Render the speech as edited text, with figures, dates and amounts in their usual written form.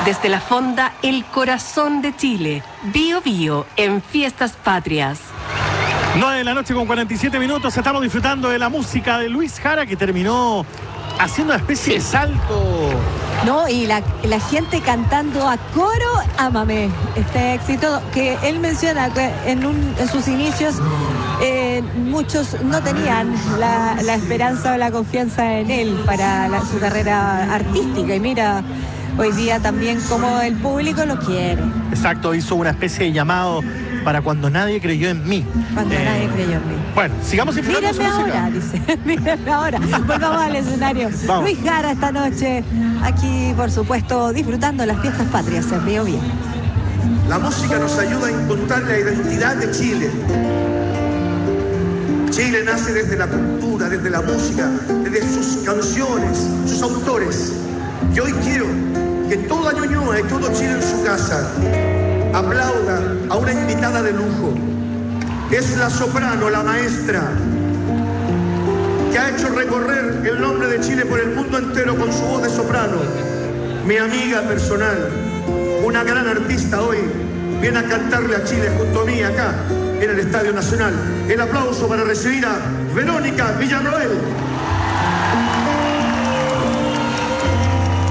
Desde la fonda El Corazón de Chile, Bío Bío en Fiestas Patrias. 9 de la noche con 47 minutos. Estamos disfrutando de la música de Luis Jara, que terminó haciendo una especie de salto. No, y la gente cantando a coro, ámame, este éxito que él menciona que en sus inicios muchos no tenían la esperanza o la confianza en él para su carrera artística, y mira hoy día también como el público lo quiere. Exacto, hizo una especie de llamado para cuando nadie creyó en mí. Cuando nadie creyó en mí. Bueno, sigamos disfrutando de su música. Ahora, dice. Mírenme ahora. Volvamos al escenario. Vamos. Luis Jara esta noche, aquí por supuesto disfrutando las Fiestas Patrias en Bío Bío. La música nos ayuda a encontrar la identidad de Chile. Chile nace desde la cultura, desde la música, desde sus canciones, sus autores. Y hoy quiero que toda Ñuñoa y todo Chile en su casa aplauda a una invitada de lujo. Es la soprano, la maestra, que ha hecho recorrer el nombre de Chile por el mundo entero con su voz de soprano. Mi amiga personal, una gran artista hoy, viene a cantarle a Chile junto a mí acá en el Estadio Nacional. El aplauso para recibir a Verónica Villarroel.